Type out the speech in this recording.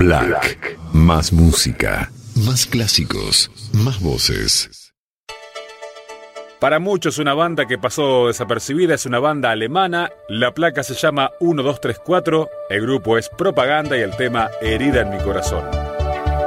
Black. Más música, más clásicos, más voces. Para muchos una banda que pasó desapercibida es una banda alemana. La placa se llama 1234, el grupo es Propaganda y el tema Herida en mi corazón.